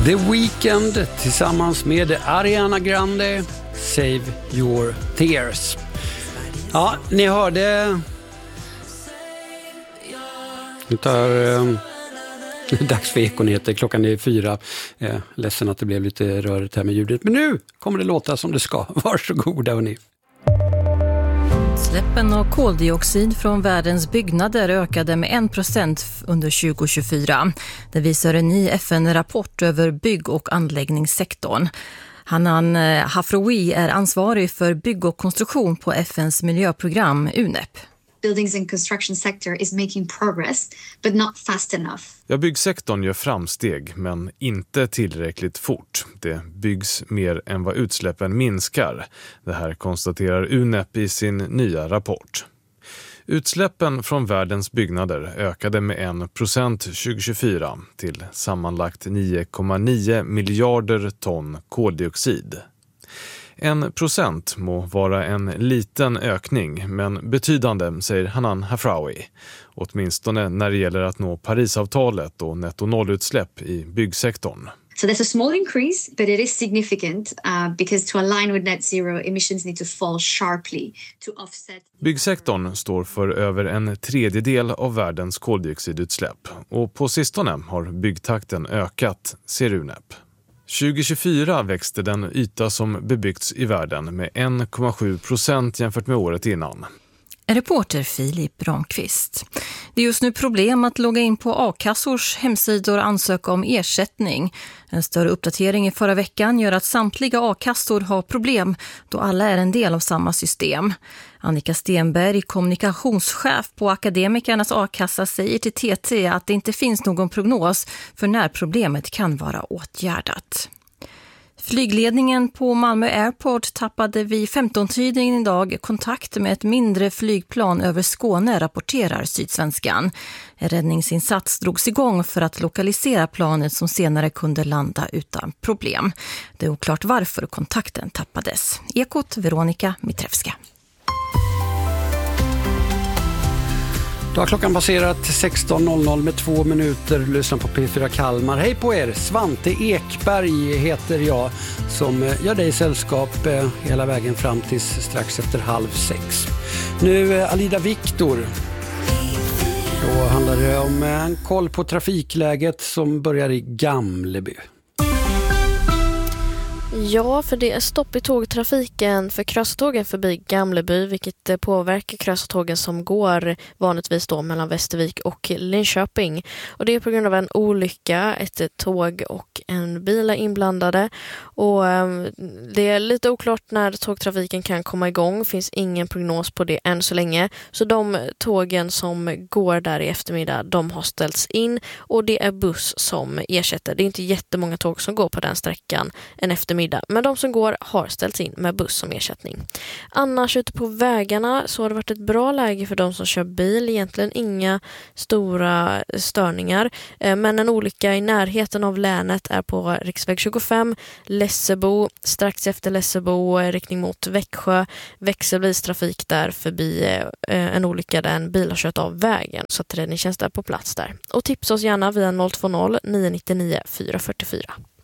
The Weeknd tillsammans med Ariana Grande, Save Your Tears. Ja, ni hörde. Nu tar dags för Ekonyheter. Klockan är 4. Ledsen att det blev lite rörigt här med ljudet. Men nu kommer det låta som det ska. Varsågoda hörni. Utsläppen av koldioxid från världens byggnader ökade med 1% under 2024. Det visar en ny FN-rapport över bygg- och anläggningssektorn. Hanan Hafroui är ansvarig för bygg- och konstruktion på FNs miljöprogram UNEP. Buildings and construction sector is making progress, but not fast enough. Ja, byggsektorn gör framsteg, men inte tillräckligt fort. Det byggs mer än vad utsläppen minskar. Det här konstaterar UNEP i sin nya rapport. Utsläppen från världens byggnader ökade med 1% 2024 till sammanlagt 9,9 miljarder ton koldioxid. 1% må vara en liten ökning, men betydande, säger Hanan Hafroui. Åtminstone när det gäller att nå Parisavtalet och netto-nollutsläpp i byggsektorn. So there's a small increase, but it is significant because to align with net zero, emissions need to fall sharply to offset. Byggsektorn står för över 1/3 av världens koldioxidutsläpp och på sistone har byggtakten ökat, ser UNEP. 2024 växte den yta som bebyggts i världen med 1,7% jämfört med året innan. Reporter Filip Ramqvist. Det är just nu problem att logga in på A-kassors hemsidor och ansöka om ersättning. En större uppdatering i förra veckan gör att samtliga A-kassor har problem då alla är en del av samma system. Annika Stenberg, kommunikationschef på Akademikernas A-kassa, säger till TT att det inte finns någon prognos för när problemet kan vara åtgärdat. Flygledningen på Malmö Airport tappade vid 15-tiden idag kontakt med ett mindre flygplan över Skåne, rapporterar Sydsvenskan. En räddningsinsats drogs igång för att lokalisera planet som senare kunde landa utan problem. Det är oklart varför kontakten tappades. Ekot Veronica Mitrevska. Då har klockan passerat 16.00 med 2 minuter. Lyssna på P4 Kalmar. Hej på er! Svante Ekberg heter jag som gör dig sällskap hela vägen fram till strax efter 5:30. Nu Alida Viktor. Då handlar det om en koll på trafikläget som börjar i Gamleby. Ja, för det är stopp i tågtrafiken för krösatågen förbi Gamleby, vilket påverkar krösatågen som går vanligtvis då mellan Västervik och Linköping. Och det är på grund av en olycka, ett tåg och en bil är inblandade. Och det är lite oklart när tågtrafiken kan komma igång. Finns ingen prognos på det än så länge. Så de tågen som går där i eftermiddag, de har ställts in. Och det är buss som ersätter. Det är inte jättemånga tåg som går på den sträckan en eftermiddag. Men de som går har ställts in med buss som ersättning. Annars ute på vägarna så har det varit ett bra läge för de som kör bil. Egentligen inga stora störningar. Men en olycka i närheten av länet är på riksväg 25. Lessebo, strax efter Lessebo, riktning mot Växjö. Växelvis trafik där förbi en olycka där en bil har kört av vägen. Så att räddningstjänst är på plats där. Och tipsa oss gärna via 020 999 444.